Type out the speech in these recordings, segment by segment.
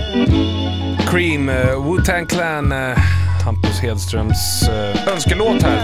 Cream, Wu-Tang Clan, Hampus Hedströms önskelåt här.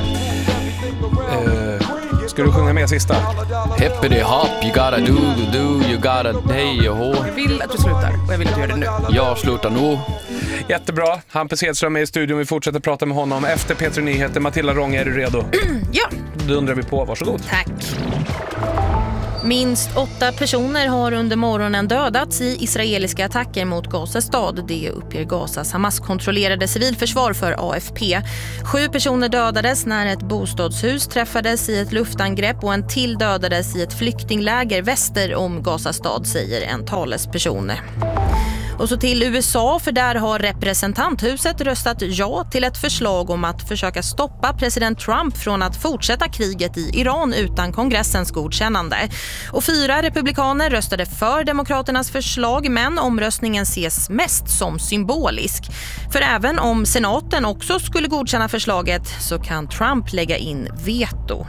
Ska du sjunga med sista? Hippity hop, you gotta do, you gotta hey och hå. Jag vill att du slutar och jag vill att du gör det nu. Jag slutar nu. Jättebra. Hampus Hedström är i studion. Vi fortsätter prata med honom efter P3 Nyheter. Matilda Ronge, är du redo? Ja. Då undrar vi på. Varsågod. Tack. Minst 8 personer har under morgonen dödats i israeliska attacker mot Gaza stad. Det uppger Gazas Hamas-kontrollerade civilförsvar för AFP. 7 personer dödades när ett bostadshus träffades i ett luftangrepp och en till dödades i ett flyktingläger väster om Gaza stad, säger en talesperson. Och så till USA, för där har representanthuset röstat ja till ett förslag om att försöka stoppa president Trump från att fortsätta kriget i Iran utan kongressens godkännande. Och 4 republikaner röstade för demokraternas förslag, men omröstningen ses mest som symbolisk. För även om senaten också skulle godkänna förslaget så kan Trump lägga in veto.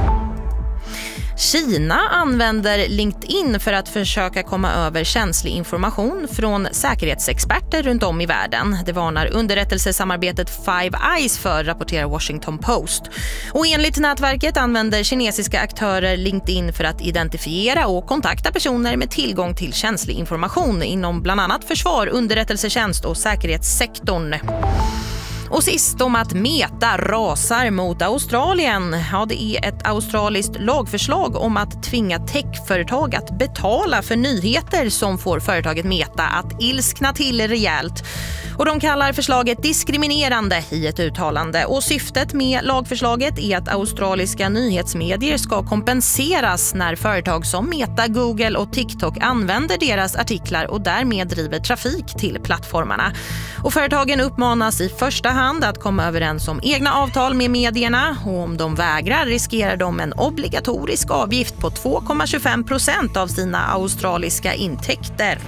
Kina använder LinkedIn för att försöka komma över känslig information från säkerhetsexperter runt om i världen. Det varnar underrättelsesamarbetet Five Eyes för, rapporterar Washington Post. Och enligt nätverket använder kinesiska aktörer LinkedIn för att identifiera och kontakta personer med tillgång till känslig information inom bland annat försvar, underrättelsetjänst och säkerhetssektorn. Och sist om att Meta rasar mot Australien. Ja, det är ett australiskt lagförslag om att tvinga techföretag att betala för nyheter som får företaget Meta att ilskna till rejält. Och de kallar förslaget diskriminerande i ett uttalande. Och syftet med lagförslaget är att australiska nyhetsmedier ska kompenseras när företag som Meta, Google och TikTok använder deras artiklar och därmed driver trafik till plattformarna. Och företagen uppmanas i första hand att komma överens om egna avtal med medierna, och om de vägrar riskerar de en obligatorisk avgift på 2,25% av sina australiska intäkter.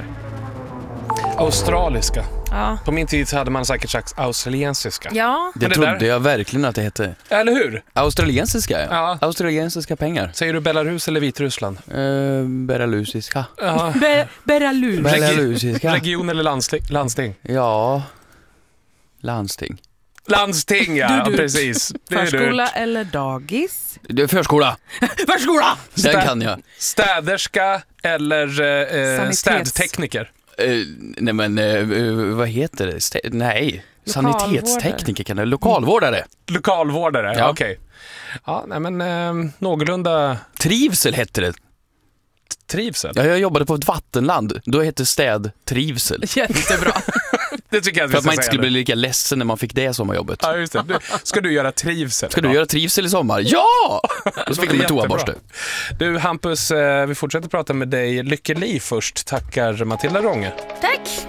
Australiska. Ja. På min tid så hade man säkert sagt australiensiska. Ja. Det trodde jag verkligen att det hette. Eller hur? Australiensiska, Ja. Australiensiska pengar. Säger du Belarus eller Vitryssland? Belarusiska. Ja. Belarusiska. Region eller landsting? Ja. Landsting. Landsting, ja. Du. Precis. Förskola eller dagis? Det är förskola. Förskola! Den kan jag. Städerska eller städtekniker? Nej men, vad heter det? Nej, Lokalvårdare. sanitetstekniker kan det. Lokalvårdare. Lokalvårdare, Ja. okej. Ja, nej men någorlunda Trivsel hette det. trivsel. Ja, jag jobbade på ett vattenland. Då hette städ trivsel. Jättebra. Det tycker jag att vi För att ska man inte säga skulle nu. bli lika ledsen när man fick det sommarjobbet. Ja, just det. Ska du göra trivsel? Ska du göra trivsel i sommar? Ja! Och så fick de en toaborste. Du Hampus, vi fortsätter prata med dig. Lyckeliv först, tackar Matilda Ronge. Tack!